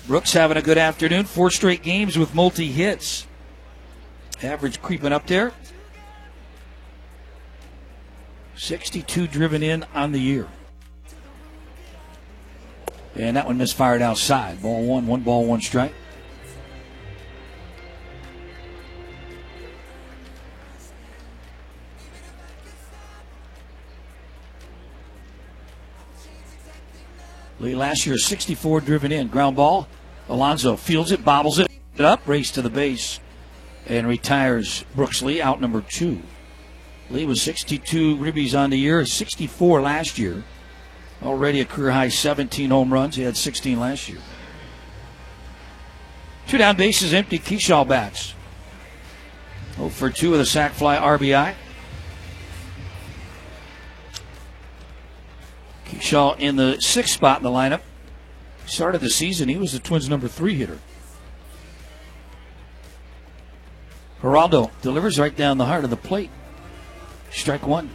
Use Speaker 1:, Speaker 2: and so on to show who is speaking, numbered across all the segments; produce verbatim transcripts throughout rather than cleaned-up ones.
Speaker 1: Brooks having a good afternoon. Four straight games with multi-hits. Average creeping up there. sixty-two driven in on the year. And that one misfired outside. Ball one, one ball, one strike. Lee last year, sixty-four driven in. Ground ball. Alonso fields it, bobbles it up, race to the base, and retires Brooks Lee, out number two. Lee was sixty-two ribbies on the year, sixty-four last year. Already a career high seventeen home runs. He had sixteen last year. Two down, bases empty. Kershaw bats. oh for two with a sac fly R B I. Kershaw in the sixth spot in the lineup. Started the season, he was the Twins' number three hitter. Geraldo delivers right down the heart of the plate. Strike one.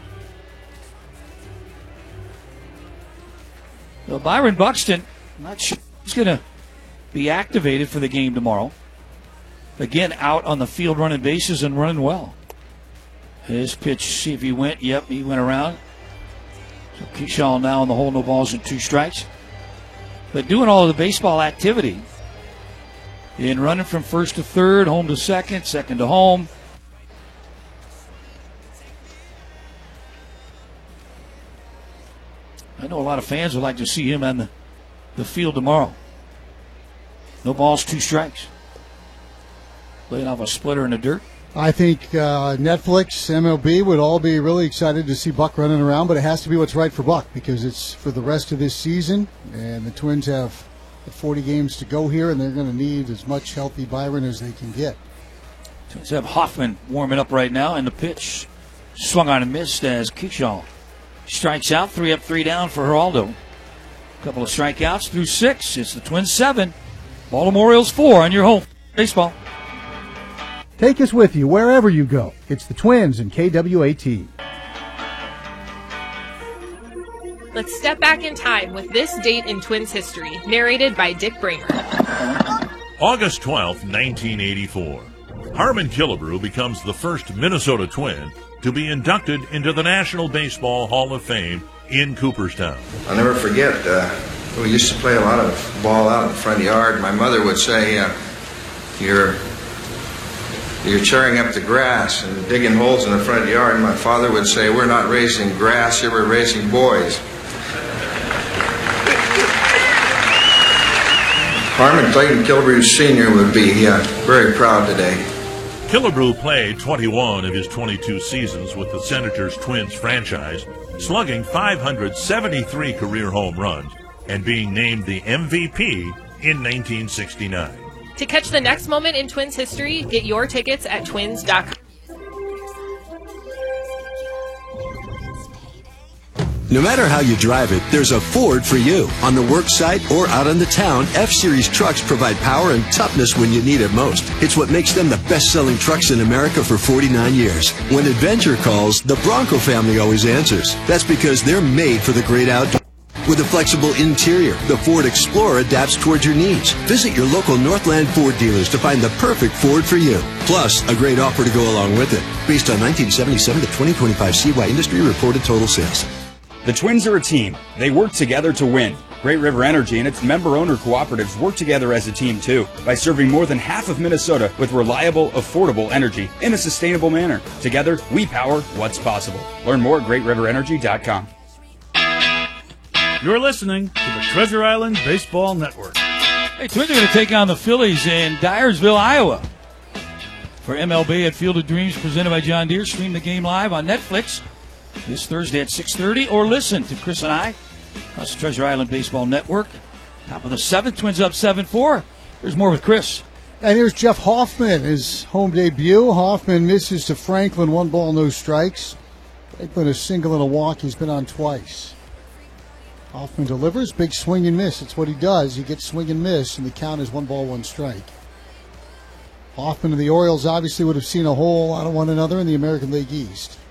Speaker 1: Well, Byron Buxton, not sure he's going to be activated for the game tomorrow. Again, out on the field running bases and running well. His pitch, see if he went. Yep, he went around. So Kershaw now in the hole, no balls and two strikes. But doing all of the baseball activity in running from first to third, home to second, second to home. I know a lot of fans would like to see him on the, the field tomorrow. No balls, two strikes. Laying off a splitter in the dirt.
Speaker 2: I think uh, Netflix, M L B would all be really excited to see Buck running around, but it has to be what's right for Buck because it's for the rest of this season, and the Twins have forty games to go here, and they're going to need as much healthy Byron as they can get.
Speaker 1: Twins have Hoffman warming up right now, and the pitch swung on and missed as Kershaw strikes out. Three up, three down for Geraldo. A couple of strikeouts through six. It's the Twins seven, Baltimore Orioles four on your home baseball.
Speaker 3: Take us with you wherever you go. It's the Twins and K W A T.
Speaker 4: Let's step back in time with this date in Twins history, narrated by Dick Bramer.
Speaker 5: August twelfth, nineteen eighty-four. Harmon Killebrew becomes the first Minnesota Twin to be inducted into the National Baseball Hall of Fame in Cooperstown.
Speaker 6: I'll never forget, uh, we used to play a lot of ball out in the front yard. My mother would say, uh, you're... You're tearing up the grass and digging holes in the front yard. And my father would say, we're not raising grass here, we're raising boys. Harmon Clayton Killebrew Senior would be uh, very proud today.
Speaker 5: Killebrew played twenty-one of his twenty-two seasons with the Senators Twins franchise, slugging five hundred seventy-three career home runs and being named the M V P in nineteen sixty-nine.
Speaker 4: To catch the next moment in Twins history, get your tickets at twins dot com.
Speaker 7: No matter how you drive it, there's a Ford for you. On the work site or out on the town, F-Series trucks provide power and toughness when you need it most. It's what makes them the best-selling trucks in America for forty-nine years. When adventure calls, the Bronco family always answers. That's because they're made for the great outdoors. With a flexible interior, the Ford Explorer adapts towards your needs. Visit your local Northland Ford dealers to find the perfect Ford for you. Plus, a great offer to go along with it. Based on nineteen seventy-seven to twenty twenty-five C Y industry reported total sales.
Speaker 8: The Twins are a team. They work together to win. Great River Energy and its member-owner cooperatives work together as a team, too, by serving more than half of Minnesota with reliable, affordable energy in a sustainable manner. Together, we power what's possible. Learn more at great river energy dot com.
Speaker 9: You're listening to the Treasure Island Baseball Network.
Speaker 1: Hey, Twins are going to take on the Phillies in Dyersville, Iowa. For M L B at Field of Dreams, presented by John Deere. Stream the game live on Netflix this Thursday at six thirty, or listen to Chris and I. That's the Treasure Island Baseball Network. Top of the seventh, Twins up seven four. There's more with Chris.
Speaker 2: And here's Jeff Hoffman, his home debut. Hoffman misses to Franklin, one ball, no strikes. Franklin a single and a walk. He's been on twice. Hoffman delivers, big swing and miss. It's what he does. He gets swing and miss, and the count is one ball, one strike. Hoffman and the Orioles obviously would have seen a hole out of one another in the American League East.